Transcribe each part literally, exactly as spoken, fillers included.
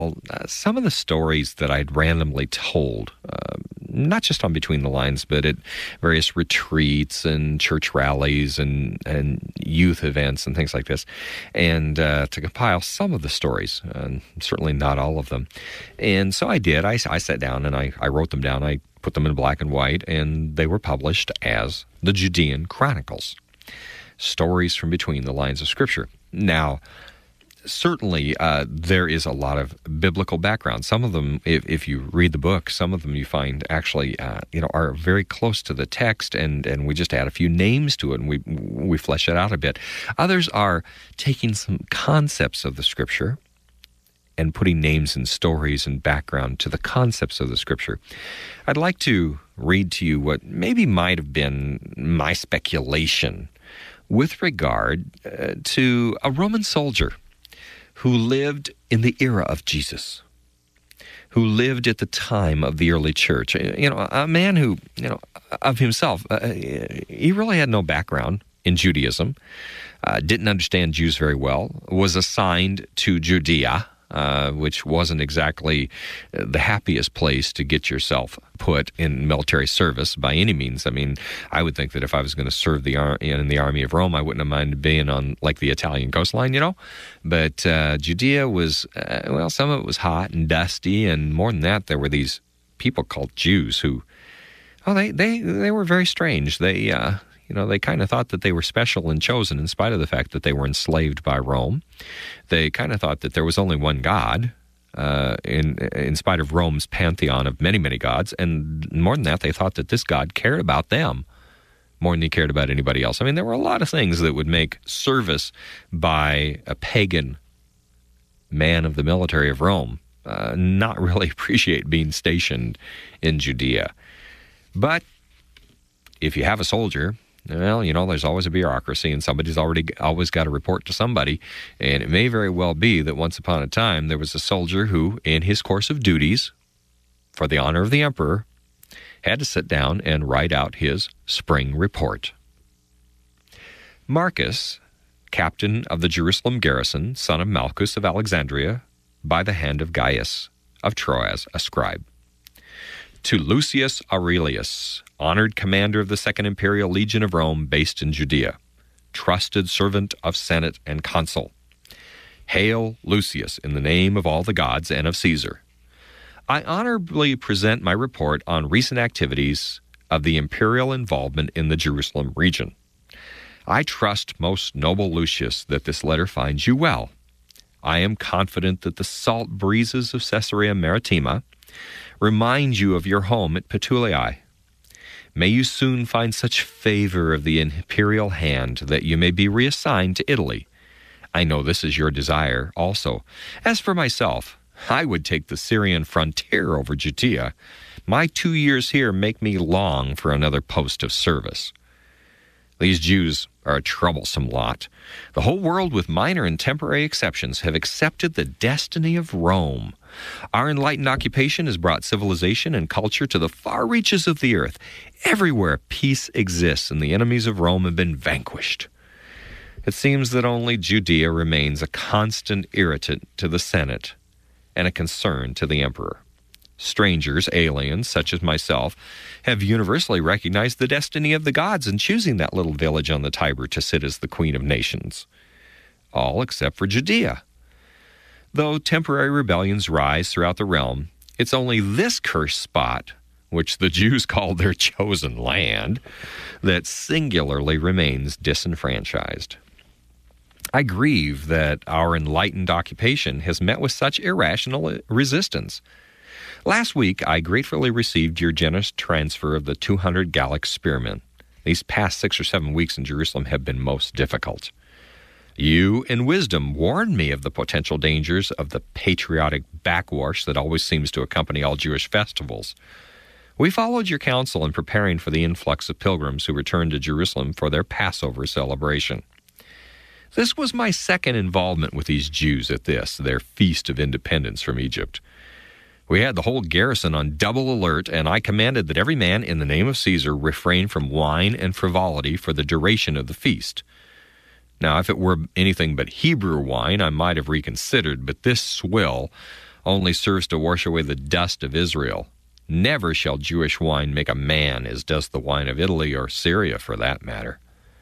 Well, uh, some of the stories that I'd randomly told, uh, not just on Between the Lines, but at various retreats and church rallies and, and youth events and things like this, and uh, to compile some of the stories, and certainly not all of them. And so I did. I, I sat down and I, I wrote them down. I put them in black and white, and they were published as the Judean Chronicles, stories from between the lines of Scripture. Now, certainly, uh, there is a lot of biblical background. Some of them, if, if you read the book, some of them you find actually, uh, you know, are very close to the text, and, and we just add a few names to it, and we we flesh it out a bit. Others are taking some concepts of the Scripture and putting names and stories and background to the concepts of the Scripture. I'd like to read to you what maybe might have been my speculation with regard uh, to a Roman soldier who lived in the era of Jesus, who lived at the time of the early church. You know, a man who, you know, of himself, uh, he really had no background in Judaism, uh, didn't understand Jews very well, was assigned to Judea, uh, which wasn't exactly the happiest place to get yourself put in military service by any means. I mean, I would think that if I was going to serve the ar- in the army of Rome, I wouldn't have minded being on, like, the Italian coastline, you know? But uh, Judea was, uh, well, some of it was hot and dusty, and more than that, there were these people called Jews who, oh, they, they, they were very strange. They, uh, you know, they kind of thought that they were special and chosen in spite of the fact that they were enslaved by Rome. They kind of thought that there was only one God, uh, in in spite of Rome's pantheon of many, many gods. And more than that, they thought that this God cared about them more than he cared about anybody else. I mean, there were a lot of things that would make service by a pagan man of the military of Rome uh, not really appreciate being stationed in Judea. But if you have a soldier, well, you know, there's always a bureaucracy, and somebody's already always got to report to somebody. And it may very well be that once upon a time there was a soldier who, in his course of duties, for the honor of the emperor, had to sit down and write out his spring report. Marcus, captain of the Jerusalem garrison, son of Malchus of Alexandria, by the hand of Gaius of Troas, a scribe. To Lucius Aurelius, honored commander of the Second Imperial Legion of Rome, based in Judea, trusted servant of Senate and Consul. Hail, Lucius, in the name of all the gods and of Caesar. I honorably present my report on recent activities of the imperial involvement in the Jerusalem region. I trust, most noble Lucius, that this letter finds you well. I am confident that the salt breezes of Caesarea Maritima remind you of your home at Puteoli. May you soon find such favor of the imperial hand that you may be reassigned to Italy. I know this is your desire also. As for myself, I would take the Syrian frontier over Judea. My two years here make me long for another post of service. These Jews are a troublesome lot. The whole world, with minor and temporary exceptions, have accepted the destiny of Rome. Our enlightened occupation has brought civilization and culture to the far reaches of the earth. Everywhere peace exists, and the enemies of Rome have been vanquished. It seems that only Judea remains a constant irritant to the Senate and a concern to the emperor. Strangers, aliens, such as myself, have universally recognized the destiny of the gods in choosing that little village on the Tiber to sit as the queen of nations. All except for Judea. Though temporary rebellions rise throughout the realm, it's only this cursed spot, which the Jews call their chosen land, that singularly remains disenfranchised. I grieve that our enlightened occupation has met with such irrational resistance. Last week, I gratefully received your generous transfer of the two hundred Gallic spearmen. These past six or seven weeks in Jerusalem have been most difficult. You, in wisdom, warned me of the potential dangers of the patriotic backwash that always seems to accompany all Jewish festivals. We followed your counsel in preparing for the influx of pilgrims who returned to Jerusalem for their Passover celebration. This was my second involvement with these Jews at this, their feast of independence from Egypt. We had the whole garrison on double alert, and I commanded that every man, in the name of Caesar, refrain from wine and frivolity for the duration of the feast. Now, if it were anything but Hebrew wine, I might have reconsidered, but this swill, only serves to wash away the dust of Israel. Never shall Jewish wine make a man as does the wine of Italy or Syria, for that matter.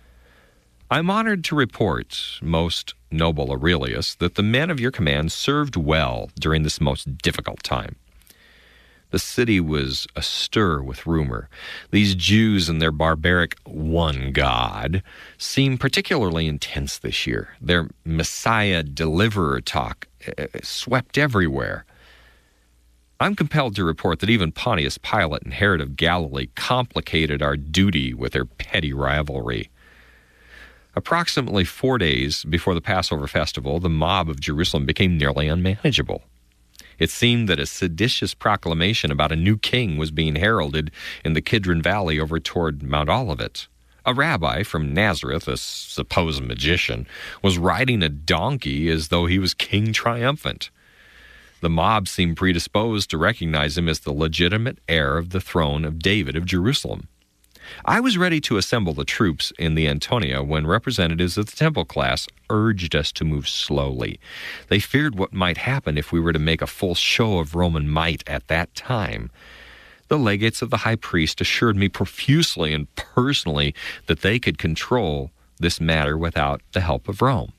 I'm honored to report, most noble Aurelius, that the men of your command served well during this most difficult time. The city was astir with rumor. These Jews and their barbaric one God seem particularly intense this year. Their Messiah deliverer talk uh, swept everywhere. I'm compelled to report that even Pontius Pilate and Herod of Galilee complicated our duty with their petty rivalry. Approximately four days before the Passover festival, the mob of Jerusalem became nearly unmanageable. It seemed that a seditious proclamation about a new king was being heralded in the Kidron Valley over toward Mount Olivet. A rabbi from Nazareth, a supposed magician, was riding a donkey as though he was king triumphant. The mob seemed predisposed to recognize him as the legitimate heir of the throne of David of Jerusalem. I was ready to assemble the troops in the Antonia when representatives of the temple class urged us to move slowly. They feared what might happen if we were to make a full show of Roman might at that time. The legates of the high priest assured me profusely and personally that they could control this matter without the help of Rome.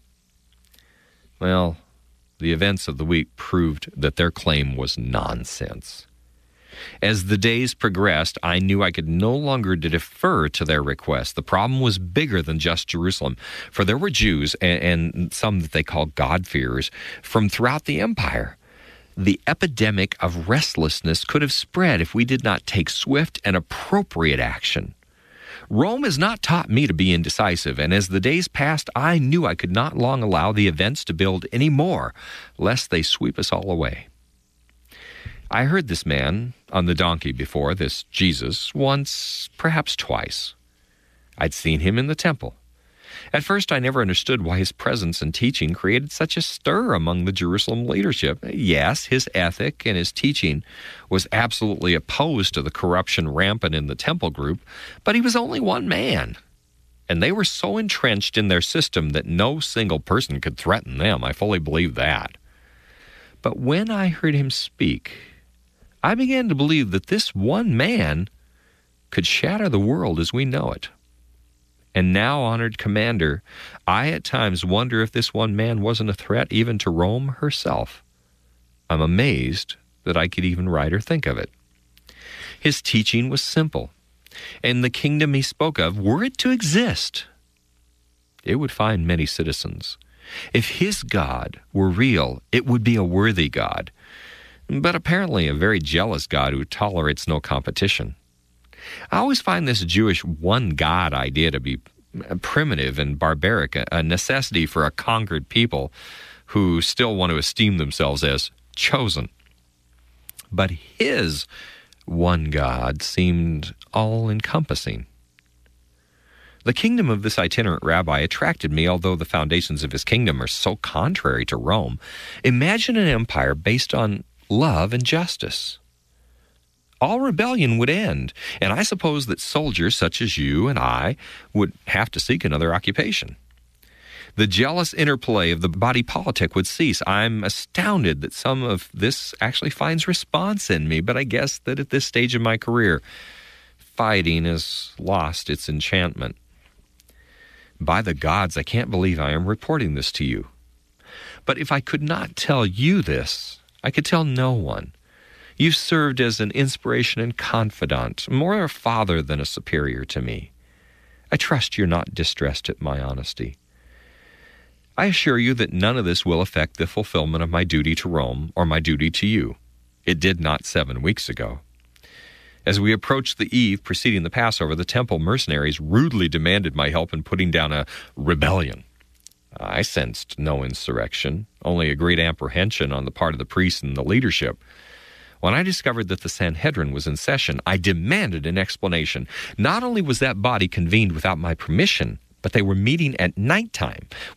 Well, the events of the week proved that their claim was nonsense. As the days progressed, I knew I could no longer defer to their request. The problem was bigger than just Jerusalem, for there were Jews, and, and some that they called God-fearers, from throughout the empire. The epidemic of restlessness could have spread if we did not take swift and appropriate action. Rome has not taught me to be indecisive, and as the days passed, I knew I could not long allow the events to build any more, lest they sweep us all away. I heard this man on the donkey before, this Jesus, once, perhaps twice. I'd seen him in the temple. At first, I never understood why his presence and teaching created such a stir among the Jerusalem leadership. Yes, his ethic and his teaching was absolutely opposed to the corruption rampant in the temple group, but he was only one man. And they were so entrenched in their system that no single person could threaten them. I fully believe that. But when I heard him speak, I began to believe that this one man could shatter the world as we know it. And now, honored commander, I at times wonder if this one man wasn't a threat even to Rome herself. I'm amazed that I could even write or think of it. His teaching was simple, and the kingdom he spoke of, were it to exist, it would find many citizens. If his God were real, it would be a worthy God, but apparently a very jealous God who tolerates no competition. I always find this Jewish one God idea to be primitive and barbaric, a necessity for a conquered people who still want to esteem themselves as chosen. But his one God seemed all-encompassing. The kingdom of this itinerant rabbi attracted me, although the foundations of his kingdom are so contrary to Rome. Imagine an empire based on love and justice. All rebellion would end, and I suppose that soldiers such as you and I would have to seek another occupation. The jealous interplay of the body politic would cease. I'm astounded that some of this actually finds response in me, but I guess that at this stage of my career, fighting has lost its enchantment. By the gods, I can't believe I am reporting this to you. But if I could not tell you this, I could tell no one. You've served as an inspiration and confidant, more a father than a superior to me. I trust you're not distressed at my honesty. I assure you that none of this will affect the fulfillment of my duty to Rome or my duty to you. It did not seven weeks ago. As we approached the eve preceding the Passover, the temple mercenaries rudely demanded my help in putting down a rebellion. I sensed no insurrection, only a great apprehension on the part of the priests and the leadership. When I discovered that the Sanhedrin was in session, I demanded an explanation. Not only was that body convened without my permission, but they were meeting at nighttime,